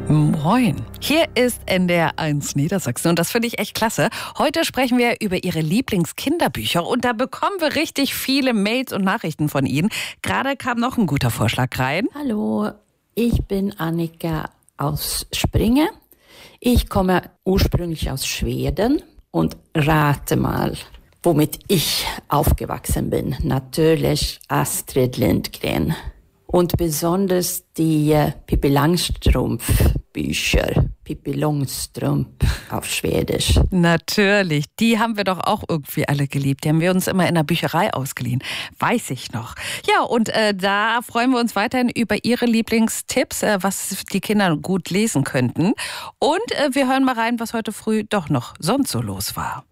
Moin, hier ist NDR1 Niedersachsen und das finde ich echt klasse. Heute sprechen wir über Ihre Lieblingskinderbücher und da bekommen wir richtig viele Mails und Nachrichten von Ihnen. Gerade kam noch ein guter Vorschlag rein. Hallo, ich bin Annika aus Springe. Ich komme ursprünglich aus Schweden und rate mal, womit ich aufgewachsen bin. Natürlich Astrid Lindgren. Und besonders die Pippi Langstrumpf-Bücher. Pippi Långstrump auf Schwedisch. Natürlich, die haben wir doch auch irgendwie alle geliebt. Die haben wir uns immer in der Bücherei ausgeliehen. Weiß ich noch. Ja, und da freuen wir uns weiterhin über Ihre Lieblingstipps, was die Kinder gut lesen könnten. Und wir hören mal rein, was heute früh doch noch sonst so los war.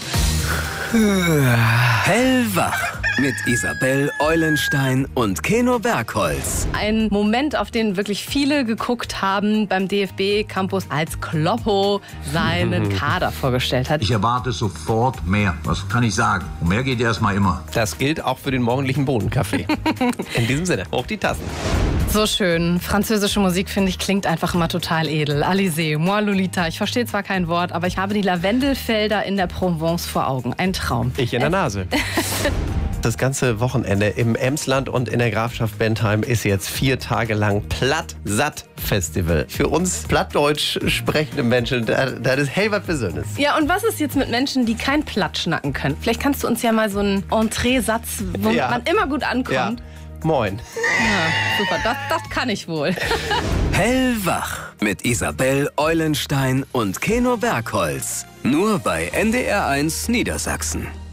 Hellwach mit Isabel Eulenstein und Keno Bergholz. Ein Moment, auf den wirklich viele geguckt haben beim DFB-Campus, als Kloppo seinen Kader vorgestellt hat. Ich erwarte sofort mehr. Was kann ich sagen? Und mehr geht erstmal immer. Das gilt auch für den morgendlichen Bohnenkaffee. In diesem Sinne, hoch die Tassen. So schön. Französische Musik, finde ich, klingt einfach immer total edel. Alizé, moi Lolita. Ich verstehe zwar kein Wort, aber ich habe die Lavendelfelder in der Provence vor Augen. Ein Traum. Ich in der Nase. Das ganze Wochenende im Emsland und in der Grafschaft Bentheim ist jetzt 4 Tage lang Platt-Satt-Festival. Für uns plattdeutsch sprechende Menschen, das ist hell was Besonderes. Ja, und was ist jetzt mit Menschen, die kein Platt schnacken können? Vielleicht kannst du uns ja mal so einen Entree-Satz, wo man immer gut ankommt. Ja. Moin. Ja, super, das kann ich wohl. Hellwach mit Isabel Eulenstein und Keno Bergholz. Nur bei NDR1 Niedersachsen.